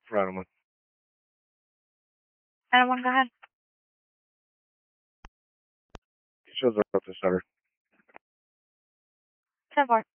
Random one. Adam, go ahead. Shows up the starter. 10-4.